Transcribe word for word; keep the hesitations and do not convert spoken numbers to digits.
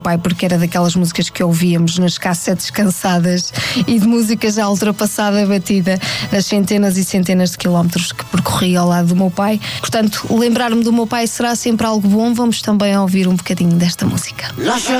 pai, porque era daquelas músicas que ouvíamos nas cassetes cansadas e de música já ultrapassada, batida nas centenas e centenas de quilómetros que percorri ao lado do meu pai. Portanto, lembrar-me do meu pai será sempre algo bom. Vamos também ouvir um bocadinho desta música.